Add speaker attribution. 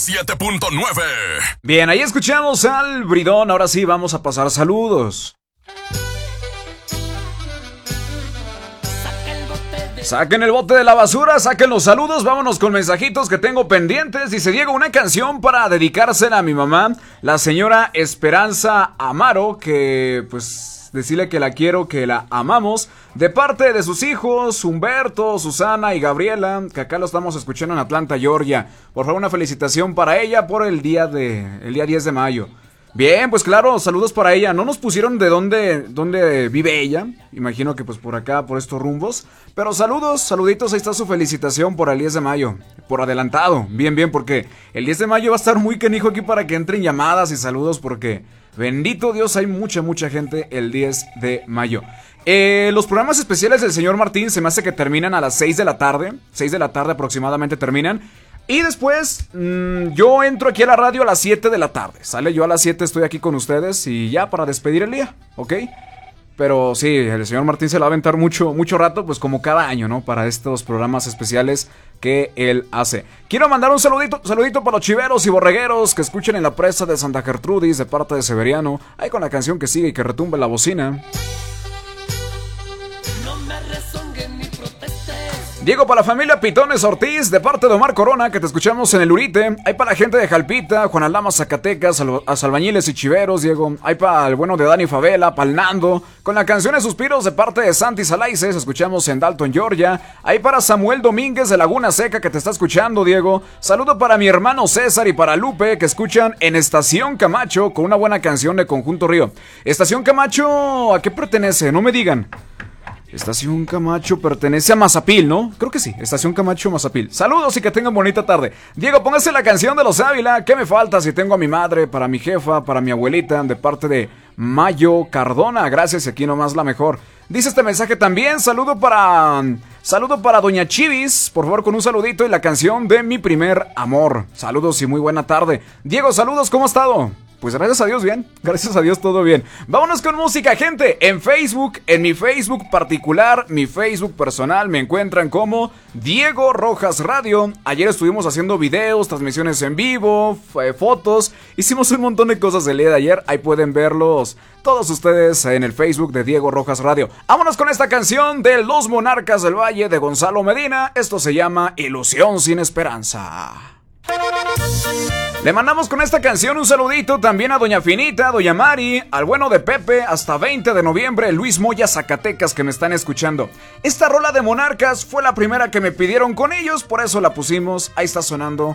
Speaker 1: 7.9.
Speaker 2: Bien, ahí escuchamos al Bridón. Ahora sí, vamos a pasar saludos. Saquen el bote de la basura, saquen los saludos, vámonos con mensajitos que tengo pendientes. Dice Diego, una canción para dedicársela a mi mamá, la señora Esperanza Amaro, que pues decirle que la quiero, que la amamos, de parte de sus hijos, Humberto, Susana y Gabriela, que acá lo estamos escuchando en Atlanta, Georgia. Por favor, una felicitación para ella por el día 10 de mayo. Bien, pues claro, saludos para ella. No nos pusieron de dónde vive ella. Imagino que pues por acá, por estos rumbos. Pero saluditos, ahí está su felicitación por el 10 de mayo. Por adelantado, bien, porque el 10 de mayo va a estar muy canijo aquí para que entren llamadas y saludos porque, bendito Dios, hay mucha gente el 10 de mayo. Los programas especiales del señor Martín se me hace que terminan a las 6 de la tarde. 6 de la tarde aproximadamente terminan. Y después, yo entro aquí a la radio a las 7 de la tarde. Sale, yo a las 7 estoy aquí con ustedes y ya para despedir el día, ¿ok? Pero sí, el señor Martín se la va a aventar mucho rato, pues como cada año, ¿no? Para estos programas especiales que él hace. Quiero mandar un saludito para los chiveros y borregueros que escuchen en la presa de Santa Gertrudis de parte de Severiano. Ahí con la canción que sigue y que retumbe la bocina. Diego, para la familia Pitones Ortiz, de parte de Omar Corona, que te escuchamos en el Urite. Hay para la gente de Jalpita, Juan Aldama, Zacatecas, a los albañiles y chiveros, Diego. Hay para el bueno de Dani Favela, para el Nando, con la canción de Suspiros de parte de Santi Salaices, escuchamos en Dalton, Georgia. Hay para Samuel Domínguez de Laguna Seca, que te está escuchando, Diego. Saludo para mi hermano César y para Lupe, que escuchan en Estación Camacho, con una buena canción de Conjunto Río. Estación Camacho, ¿a qué pertenece? No me digan. Estación Camacho pertenece a Mazapil, ¿no? Creo que sí, Estación Camacho, Mazapil. Saludos y que tengan bonita tarde. Diego, póngase la canción de los Ávila. ¿Qué me falta si tengo a mi madre, para mi jefa, para mi abuelita, de parte de Mayo Cardona? Gracias, y aquí nomás la mejor. Dice este mensaje también, saludo para Doña Chivis, por favor con un saludito y la canción de Mi Primer Amor. Saludos y muy buena tarde. Diego, saludos, ¿cómo ha estado? Pues gracias a Dios bien, gracias a Dios todo bien. Vámonos con música, gente. En Facebook, en mi Facebook particular, mi Facebook personal, me encuentran como Diego Rojas Radio. Ayer estuvimos haciendo videos, transmisiones en vivo, fotos. Hicimos un montón de cosas el día de ayer. Ahí pueden verlos todos ustedes en el Facebook de Diego Rojas Radio. Vámonos con esta canción de Los Monarcas del Valle de Gonzalo Medina. Esto se llama Ilusión sin Esperanza. Le mandamos con esta canción un saludito también a Doña Finita, Doña Mari, al bueno de Pepe, hasta 20 de noviembre, Luis Moya, Zacatecas, que me están escuchando. Esta rola de Monarcas fue la primera que me pidieron con ellos, por eso la pusimos. Ahí está sonando